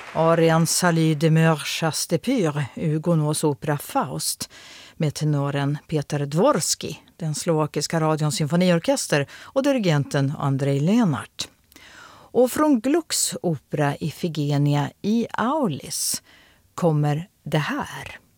Arian Salut Demeure Chasse de Pure ur Gounod's opera Faust med tenoren Peter Dvorski, den slovakiska radions symfoniorkester och dirigenten Andrej Lenart. Och från Glucks opera Ifigenia i Aulis kommer det här.